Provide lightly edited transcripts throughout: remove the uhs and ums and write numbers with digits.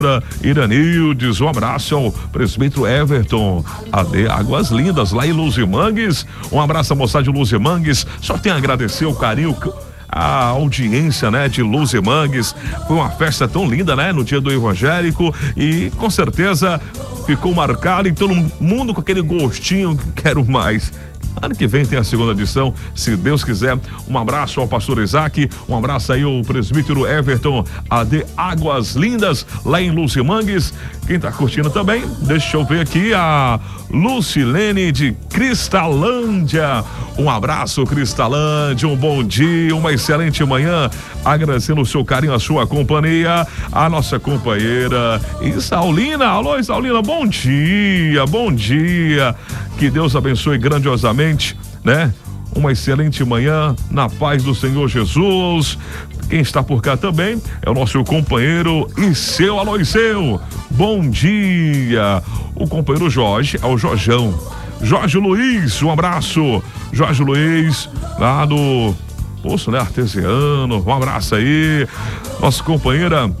Iranildes, um abraço ao presbítero Everton, AD Águas Lindas, lá em Luzimangues. Um abraço à moçada de Luzimangues. Só tenho a agradecer o carinho, a audiência, né, de Luzimangues. Foi uma festa tão linda, né, no dia do evangélico, e com certeza ficou marcado em todo mundo com aquele gostinho que quero mais. Ano que vem tem a segunda edição, se Deus quiser. Um abraço ao pastor Isaac, um abraço aí ao presbítero Everton, AD Águas Lindas, lá em Luzimangues. Quem tá curtindo também, deixa eu ver aqui, a Lucilene de Cristalândia. Um abraço, Cristalândia, um bom dia, uma excelente manhã. Agradecendo o seu carinho, a sua companhia, a nossa companheira Isaulina. Alô, Isaulina, bom dia, bom dia. Que Deus abençoe grandiosamente, né? Uma excelente manhã na paz do Senhor Jesus. Quem está por cá também é o nosso companheiro Iseu. Alô, Iseu, bom dia. O companheiro Jorge é o Jorjão. Jorge Luiz, um abraço. Jorge Luiz, lá do Poço, né, Artesiano, um abraço aí. Nossa companheira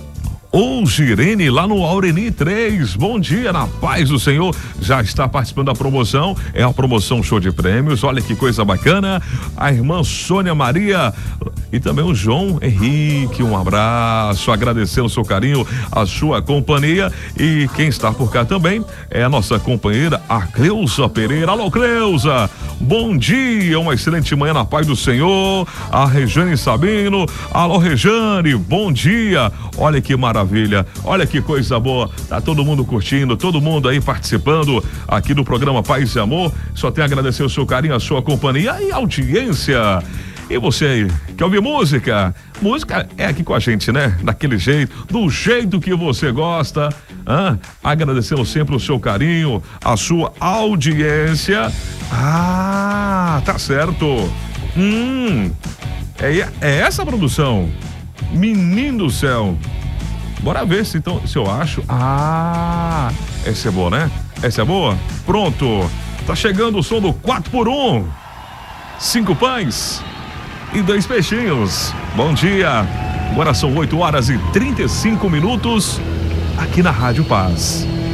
Girene, lá no Aureni 3, bom dia, na paz do Senhor, já está participando da promoção, é a promoção show de prêmios, olha que coisa bacana. A irmã Sônia Maria e também o João Henrique, um abraço, agradecendo o seu carinho, a sua companhia. E quem está por cá também é a nossa companheira, a Cleusa Pereira. Alô, Cleusa, bom dia, uma excelente manhã na paz do Senhor. A Rejane Sabino, alô, Rejane, bom dia, olha que maravilha, olha que coisa boa, tá todo mundo curtindo, todo mundo aí participando aqui do programa Paz e Amor. Só tenho a agradecer o seu carinho, a sua companhia e audiência. E você aí, quer ouvir música? Música é aqui com a gente, né? Daquele jeito, do jeito que você gosta. Agradecendo sempre o seu carinho, a sua audiência. Tá certo. É essa a produção. Menino do céu. Bora ver se eu acho. Essa é boa, né? Essa é boa? Pronto. Tá chegando o som do 4x1. 5 pães e 2 peixinhos. Bom dia. Agora são 8 horas e 35 minutos aqui na Rádio Paz.